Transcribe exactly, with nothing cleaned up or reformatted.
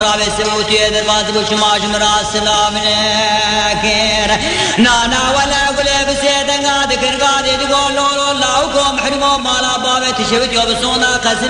رابع سموتي ذر بات بوشماش مراسنا منكر نانا ولا قلب سيدنا ذكر قادي تقول لولو الله وكم حرمو مالا بابي تشبت يوبسونا قسم